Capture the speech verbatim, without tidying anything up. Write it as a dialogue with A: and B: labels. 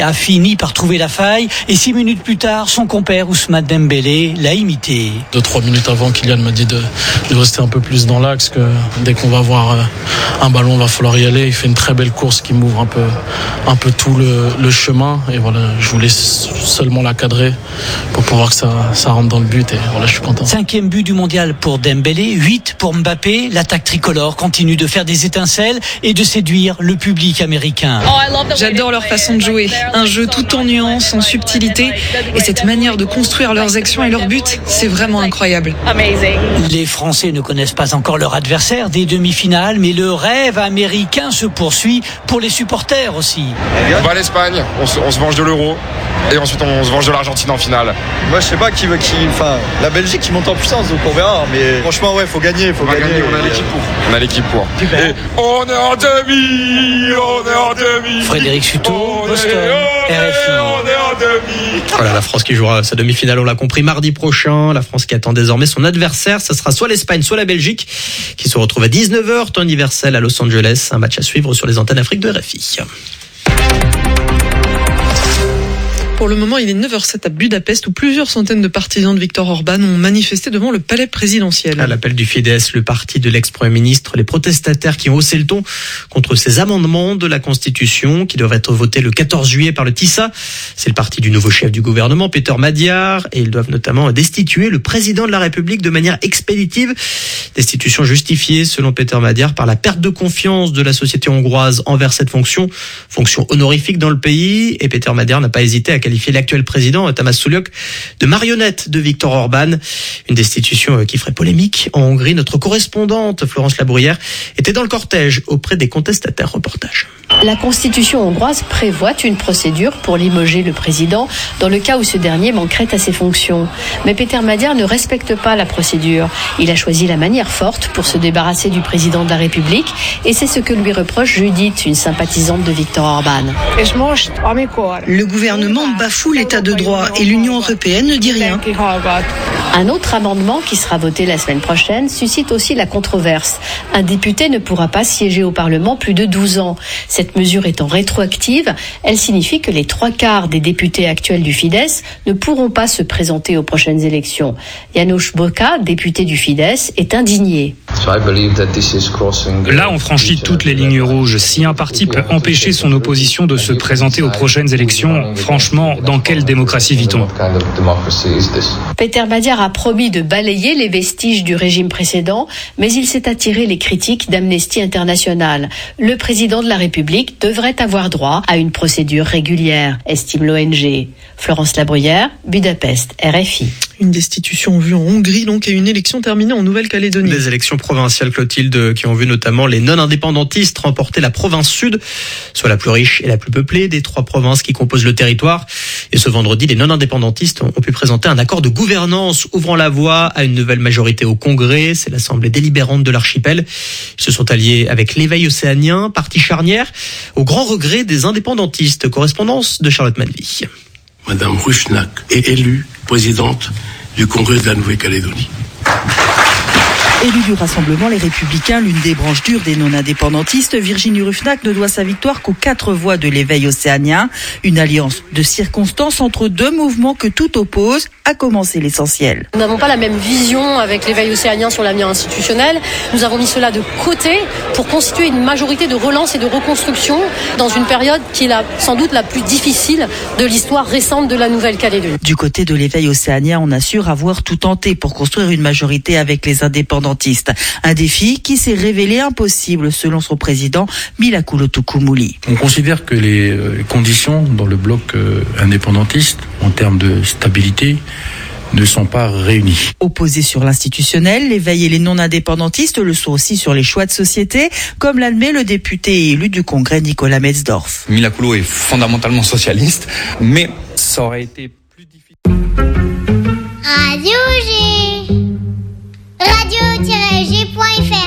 A: a fini par trouver la faille et six minutes plus tard, son compère Ousmane Dembélé l'a imité.
B: Deux, trois minutes avant, Kylian m'a dit de, de rester un peu plus dans l'axe, que dès qu'on va avoir un ballon, il va falloir y aller. Il fait une très belle course qui m'ouvre un peu, un peu tout le, le chemin. Et voilà, je voulais seulement la cadrer pour pouvoir que ça, ça rentre dans le but. Et voilà, je suis content.
A: Cinquième but du mondial pour Dembélé, huit pour Mbappé. L'attaque tricolore continue de faire des étincelles et de séduire le public américain.
C: J'adore leur façon de jouer. Un jeu tout en nuances, en subtilité. Et cette manière de construire leurs actions et leurs buts, c'est vraiment incroyable.
A: Les Français ne connaissent pas encore leur adversaire des demi-finales, mais le rêve américain se poursuit pour les supporters aussi.
D: On va à l'Espagne, on se, on se venge de l'Euro. Et ensuite on se venge de l'Argentine en finale.
E: Moi je sais pas qui veut qui. Enfin, la Belgique qui monte en puissance, donc on verra. Mais franchement ouais, faut gagner, faut
D: on
E: gagner.
D: gagner. On a l'équipe pour. On a l'équipe pour. Et on est en demi, on est en demi.
A: Frédéric Sutot, Boston, R F I.
D: On est en demi.
F: Voilà, la France qui jouera sa demi-finale, on l'a compris, mardi prochain. La France qui attend désormais son adversaire, ça sera soit l'Espagne, soit la Belgique, qui se retrouve à dix-neuf heures, temps universel à Los Angeles. Un match à suivre sur les antennes Afrique de R F I.
C: Pour le moment, il est neuf heures zéro sept à Budapest où plusieurs centaines de partisans de Viktor Orban ont manifesté devant le palais présidentiel.
F: À l'appel du Fidesz, le parti de l'ex-premier ministre, les protestataires qui ont haussé le ton contre ces amendements de la Constitution qui doivent être votés le quatorze juillet par le Tissa. C'est le parti du nouveau chef du gouvernement, Péter Magyar, et ils doivent notamment destituer le président de la République de manière expéditive. Destitution justifiée, selon Péter Magyar, par la perte de confiance de la société hongroise envers cette fonction, fonction honorifique dans le pays. Et Péter Magyar n'a pas hésité à qualifier l'actuel président, Tamás Suluk, de marionnette de Viktor Orban. Une destitution qui ferait polémique en Hongrie. Notre correspondante, Florence Labruyère, était dans le cortège auprès des contestataires. Reportage.
G: La Constitution hongroise prévoit une procédure pour limoger le président dans le cas où ce dernier manquerait à ses fonctions. Mais Péter Magyar ne respecte pas la procédure. Il a choisi la manière forte pour se débarrasser du président de la République et c'est ce que lui reproche Judith, une sympathisante de Viktor Orban.
H: Le gouvernement bafoue l'état de droit et l'Union européenne ne dit rien.
G: Un autre amendement qui sera voté la semaine prochaine suscite aussi la controverse. Un député ne pourra pas siéger au Parlement plus de douze ans. Cette mesure étant rétroactive, elle signifie que les trois quarts des députés actuels du Fidesz ne pourront pas se présenter aux prochaines élections. János Boka, député du Fidesz, est indigné.
I: Là, on franchit toutes les lignes rouges. Si un parti peut empêcher son opposition de se présenter aux prochaines élections, franchement, dans quelle démocratie vit-on ?
G: Péter Magyar a promis de balayer les vestiges du régime précédent, mais il s'est attiré les critiques d'Amnesty International. Le président de la République devrait avoir droit à une procédure régulière, estime l'O N G. Florence Labruyère, Budapest, R F I.
C: Une destitution vue en Hongrie, donc, et une élection terminée en Nouvelle-Calédonie.
F: Des élections provinciales, Clotilde, qui ont vu notamment les non-indépendantistes remporter la province sud, soit la plus riche et la plus peuplée des trois provinces qui composent le territoire. Et ce vendredi, les non-indépendantistes ont pu présenter un accord de gouvernance ouvrant la voie à une nouvelle majorité au Congrès. C'est l'Assemblée délibérante de l'archipel. Ils se sont alliés avec l'Éveil océanien, parti charnière, au grand regret des indépendantistes. Correspondance de Charlotte Malvy.
J: Madame Rusnak est élue présidente du Congrès de la Nouvelle-Calédonie.
K: Élue du Rassemblement Les Républicains, l'une des branches dures des non-indépendantistes, Virginie Ruffnack ne doit sa victoire qu'aux quatre voix de l'Éveil océanien. Une alliance de circonstances entre deux mouvements que tout oppose, à commencer l'essentiel.
L: Nous n'avons pas la même vision avec l'Éveil océanien sur l'avenir institutionnel. Nous avons mis cela de côté pour constituer une majorité de relance et de reconstruction dans une période qui est la, sans doute la plus difficile de l'histoire récente de la Nouvelle-Calédonie.
K: Du côté de l'Éveil océanien, on assure avoir tout tenté pour construire une majorité avec les indépendantistes. Un défi qui s'est révélé impossible selon son président Milakulo Tukumuli.
M: On considère que les conditions dans le bloc indépendantiste en termes de stabilité ne sont pas réunies.
K: Opposés sur l'institutionnel, l'Éveil et les non-indépendantistes le sont aussi sur les choix de société, comme l'admet le député et élu du Congrès Nicolas Metzdorf.
N: Milakulo est fondamentalement socialiste, mais ça aurait été plus difficile.
O: Radio G. radio tiret g point f r